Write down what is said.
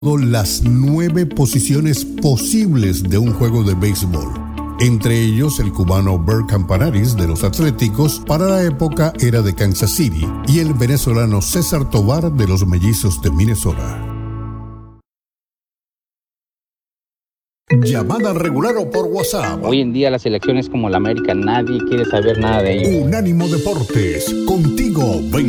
las 9 posiciones posibles de un juego de béisbol. Entre ellos el cubano Bert Campanaris de los Atléticos, para la época era de Kansas City, y el venezolano César Tovar de los Mellizos de Minnesota. Llamada regular o por WhatsApp. Hoy en día las elecciones como la América, nadie quiere saber nada de ellos. Unánimo Deportes, contigo